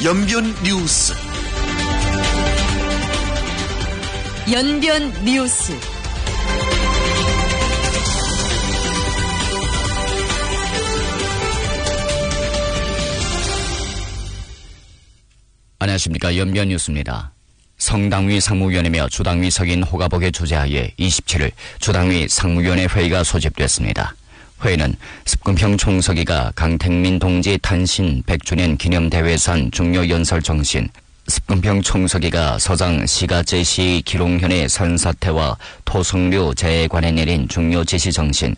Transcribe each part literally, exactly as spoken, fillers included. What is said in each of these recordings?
연변 뉴스. 연변 뉴스. 안녕하십니까. 연변 뉴스입니다. 성당위 상무위원이며 주당위 석인 호가복의 주재하에 이십칠일 주당위 상무위원회 회의가 소집됐습니다. 회의는 습금평 총서기가 강택민 동지 탄신 백 주년 기념대회산 중요연설 정신, 습금평 총서기가 서장 시가제 시 기롱현의 산사태와 토성류 재해에 관해 내린 중요지시 정신,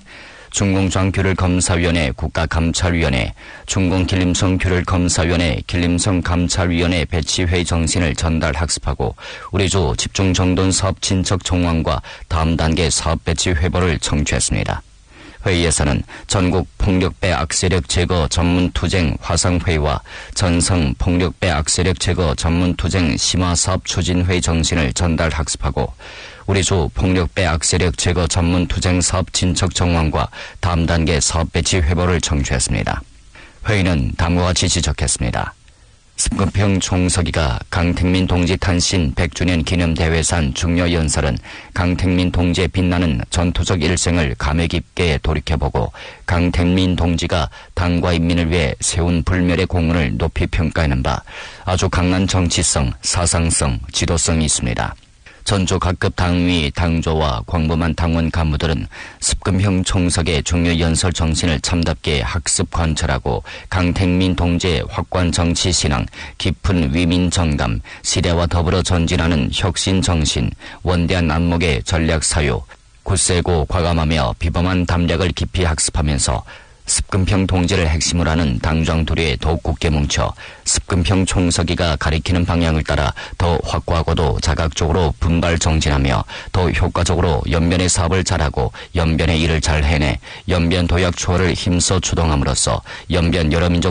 중공장규를검사위원회 국가감찰위원회, 중공길림성규를검사위원회 길림성감찰위원회 배치회의 정신을 전달 학습하고 우리주 집중정돈사업 진척 정황과 다음 단계 사업 배치 회보를 청취했습니다. 회의에서는 전국 폭력배 악세력 제거 전문투쟁 화상회의와 전성 폭력배 악세력 제거 전문투쟁 심화사업 추진회의 정신을 전달 학습하고 우리주 폭력배 악세력 제거 전문투쟁 사업 진척 정황과 다음 단계 사업 배치 회보를 청취했습니다. 회의는 다음과 같이 지적했습니다. 습금평 총서기가 강택민 동지 탄신 백 주년 기념대회산 중요연설은 강택민 동지의 빛나는 전투적 일생을 감회 깊게 돌이켜보고 강택민 동지가 당과 인민을 위해 세운 불멸의 공헌을 높이 평가하는 바 아주 강한 정치성, 사상성, 지도성이 있습니다. 전주 각급 당위, 당조와 광범한 당원 간부들은 습금평 총석의 중요연설 정신을 참답게 학습 관철하고 강택민 동지의 확고한 정치 신앙, 깊은 위민 정감, 시대와 더불어 전진하는 혁신 정신, 원대한 안목의 전략 사유, 굳세고 과감하며 비범한 담력을 깊이 학습하면서 습금평 동지를 핵심으로 하는 당정 두리에 더욱 굳게 뭉쳐 습금평 총서기가 가리키는 방향을 따라 더 확고하고도 자각적으로 분발 정진하며 더 효과적으로 연변의 사업을 잘하고 연변의 일을 잘 해내 연변 도약 추월을 힘써 주동함으로써 연변 여러민족